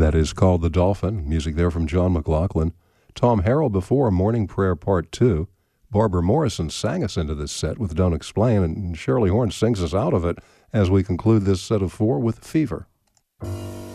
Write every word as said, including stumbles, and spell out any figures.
That is called The Dolphin. Music there from John McLaughlin. Tom Harrell before, Morning Prayer Part two. Barbara Morrison sang us into this set with Don't Explain, and Shirley Horn sings us out of it as we conclude this set of four with Fever.